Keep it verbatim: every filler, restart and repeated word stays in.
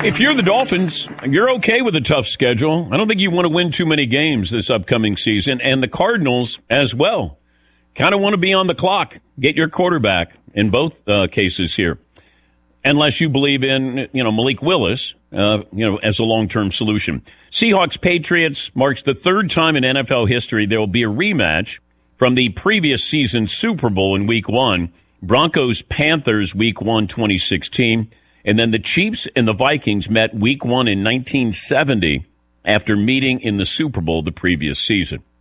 If you're the Dolphins, you're okay with a tough schedule. I don't think you want to win too many games this upcoming season. And the Cardinals as well. Kind of want to be on the clock. Get your quarterback in both uh, cases here. Unless you believe in, you know, Malik Willis, uh, you know, as a long-term solution. Seahawks-Patriots marks the third time in N F L history there will be a rematch from the previous season Super Bowl in Week one. Broncos-Panthers Week one twenty sixteen. And then the Chiefs and the Vikings met Week one in nineteen seventy after meeting in the Super Bowl the previous season.